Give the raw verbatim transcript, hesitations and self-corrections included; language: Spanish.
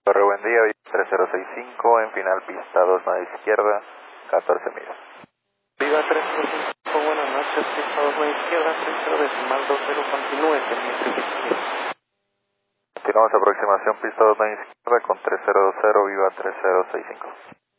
Torre, buen día, tres cero seis cinco, en final pista dos, a izquierda, catorce millas. Viva tres cero seis cinco, buenas noches, pista dos, a izquierda, tres cero decimal dos cero, continúe, teniente. Continuamos aproximación pista dos, a izquierda con tres cero dos cero, viva tres cero seis cinco.